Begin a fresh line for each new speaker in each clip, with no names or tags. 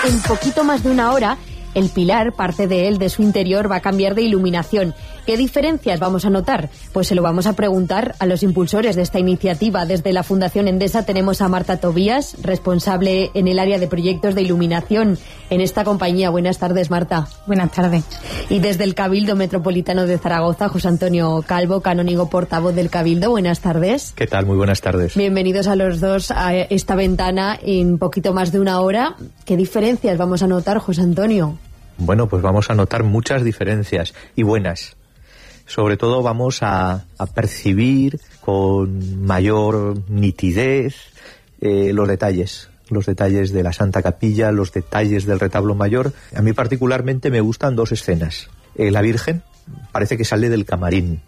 En poquito más de una hora, el pilar, parte de él, de su interior, va a cambiar de iluminación. ¿Qué diferencias vamos a notar? Pues se lo vamos a preguntar a los impulsores de esta iniciativa. Desde la Fundación Endesa tenemos a Marta Tobías, responsable en el área de proyectos de iluminación en esta compañía. Buenas tardes, Marta.
Buenas tardes.
Y desde el Cabildo Metropolitano de Zaragoza, José Antonio Calvo, canónigo portavoz del Cabildo. Buenas tardes.
¿Qué tal? Muy buenas tardes.
Bienvenidos a los dos a esta ventana en poquito más de una hora. ¿Qué diferencias vamos a notar, José Antonio?
Bueno, pues vamos a notar muchas diferencias y buenas. Sobre todo vamos a percibir con mayor nitidez los detalles de la Santa Capilla, los detalles del retablo mayor. A mí particularmente me gustan dos escenas. La Virgen parece que sale del camarín.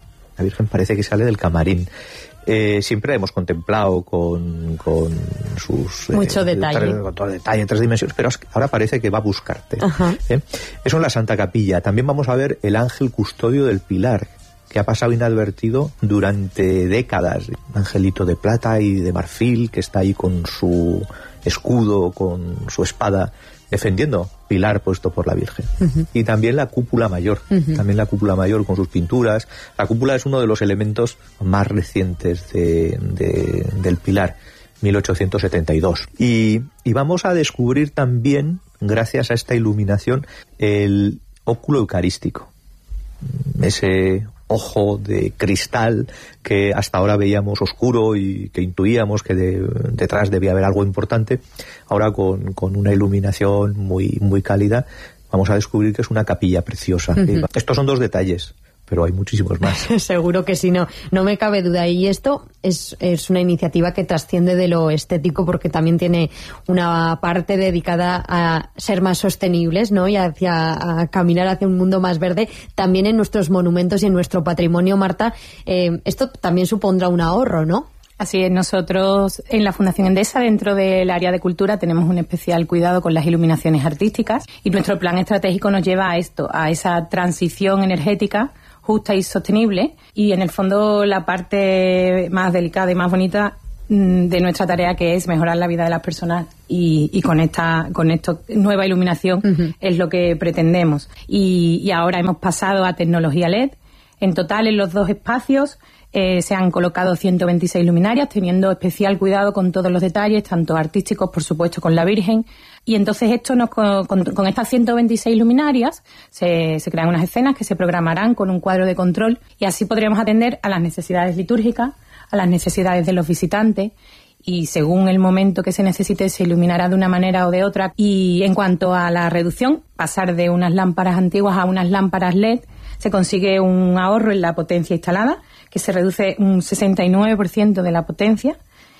Siempre la hemos contemplado con sus...
Mucho detalle.
Con todo detalle, 3 dimensiones, pero ahora parece que va a buscarte. Eso en la Santa Capilla. También vamos a ver el ángel custodio del pilar, que ha pasado inadvertido durante décadas. Un angelito de plata y de marfil que está ahí con su escudo, con su espada, defendiendo pilar puesto por la Virgen. Y también la cúpula mayor, con sus pinturas. La cúpula es uno de los elementos más recientes del pilar, 1872. Y vamos a descubrir también, gracias a esta iluminación, el óculo eucarístico. Ese ojo de cristal que hasta ahora veíamos oscuro y que intuíamos que detrás debía haber algo importante. Ahora con una iluminación muy, muy cálida vamos a descubrir que es una capilla preciosa. Estos son 2 detalles, pero hay muchísimos más.
Seguro que sí, no me cabe duda. Y esto es una iniciativa que trasciende de lo estético, porque también tiene una parte dedicada a ser más sostenibles, ¿no? Y a caminar hacia un mundo más verde, también en nuestros monumentos y en nuestro patrimonio. Marta, esto también supondrá un ahorro, ¿no?
Así es, nosotros en la Fundación Endesa, dentro del área de cultura, tenemos un especial cuidado con las iluminaciones artísticas, y nuestro plan estratégico nos lleva a esto, a esa transición energética justa y sostenible. Y en el fondo la parte más delicada y más bonita de nuestra tarea, que es mejorar la vida de las personas, y con esta nueva iluminación es lo que pretendemos. Y ahora hemos pasado a tecnología LED. En total, en los 2 espacios se han colocado 126 luminarias, teniendo especial cuidado con todos los detalles, tanto artísticos, por supuesto, con la Virgen. Y entonces esto con estas 126 luminarias se crean unas escenas que se programarán con un cuadro de control, y así podremos atender a las necesidades litúrgicas, a las necesidades de los visitantes, y según el momento que se necesite se iluminará de una manera o de otra. Y en cuanto a la reducción, pasar de unas lámparas antiguas a unas lámparas LED, se consigue un ahorro en la potencia instalada, que se reduce un 69% de la potencia,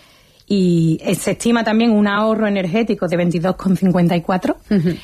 y se estima también un ahorro energético de 22,54,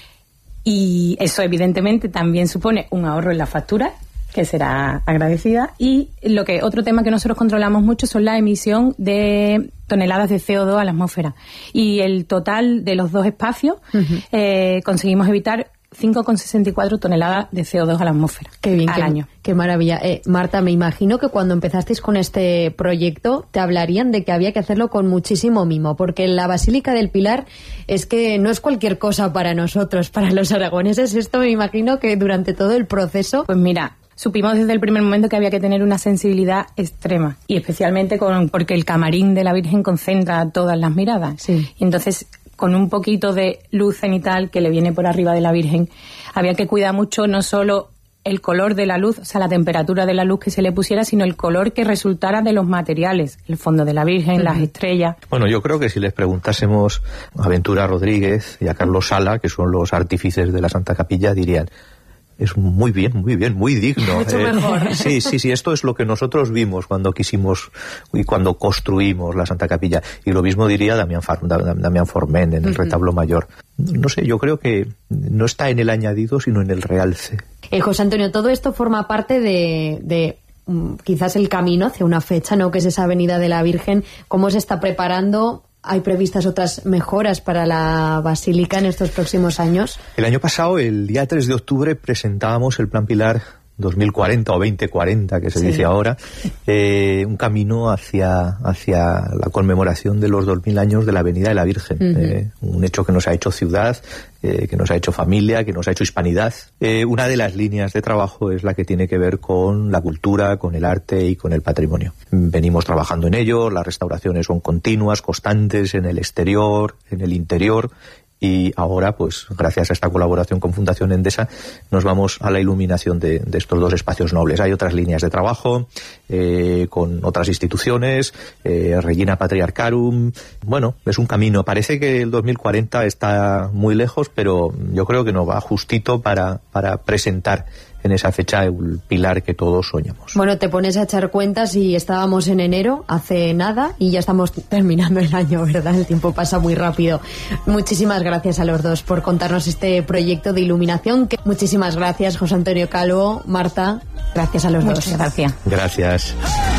y eso evidentemente también supone un ahorro en la factura, que será agradecida. Y otro tema que nosotros controlamos mucho son la emisión de toneladas de CO2 a la atmósfera, y el total de los 2 espacios conseguimos evitar 5,64 toneladas de CO2 a la atmósfera.
Qué bien,
al año.
Qué maravilla. Marta, me imagino que cuando empezasteis con este proyecto te hablarían de que había que hacerlo con muchísimo mimo, porque la Basílica del Pilar es que no es cualquier cosa para nosotros, para los aragoneses. Esto me imagino que durante todo el proceso...
Pues mira, supimos desde el primer momento que había que tener una sensibilidad extrema, y especialmente porque el camarín de la Virgen concentra todas las miradas.
Sí.
Y entonces, con un poquito de luz cenital que le viene por arriba de la Virgen, había que cuidar mucho no solo el color de la luz, o sea, la temperatura de la luz que se le pusiera, sino el color que resultara de los materiales, el fondo de la Virgen, las estrellas.
Bueno, yo creo que si les preguntásemos a Ventura Rodríguez y a Carlos Sala, que son los artífices de la Santa Capilla, dirían: es muy bien, muy digno.
Mucho mejor.
Sí, esto es lo que nosotros vimos cuando quisimos y cuando construimos la Santa Capilla. Y lo mismo diría Damián Forment en el retablo mayor. No sé, yo creo que no está en el añadido, sino en el realce.
José Antonio, todo esto forma parte de quizás el camino hacia una fecha, ¿no?, que es esa Avenida de la Virgen. ¿Cómo se está preparando? ¿Hay previstas otras mejoras para la Basílica en estos próximos años?
El año pasado, el día 3 de octubre, presentábamos el Plan Pilar 2040 o 2040, que se dice ahora, un camino hacia la conmemoración de los 2000 años de la Avenida de la Virgen, un hecho que nos ha hecho ciudad, que nos ha hecho familia, que nos ha hecho hispanidad. Una de las líneas de trabajo es la que tiene que ver con la cultura, con el arte y con el patrimonio. Venimos trabajando en ello, las restauraciones son continuas, constantes en el exterior, en el interior, y ahora, pues, gracias a esta colaboración con Fundación Endesa, nos vamos a la iluminación de estos dos espacios nobles. Hay otras líneas de trabajo con otras instituciones, Regina Patriarcharum. Bueno, es un camino. Parece que el 2040 está muy lejos, pero yo creo que nos va justito para presentar en esa fecha el pilar que todos soñamos.
Bueno, te pones a echar cuentas y estábamos en enero, hace nada, y ya estamos terminando el año, ¿verdad? El tiempo pasa muy rápido. Muchísimas gracias a los dos por contarnos este proyecto de iluminación. Muchísimas gracias, José Antonio Calvo, Marta. Gracias a los dos.
Muchas gracias.
Gracias.